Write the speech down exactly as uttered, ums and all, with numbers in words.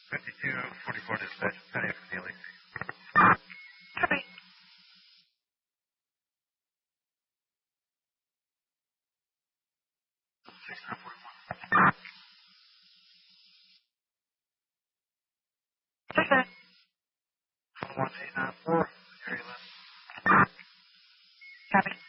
fifty-two forty-four dispatch, Penny for Neely. Copy. six nine forty-one. six nine. one eight nine four, area left. Copy.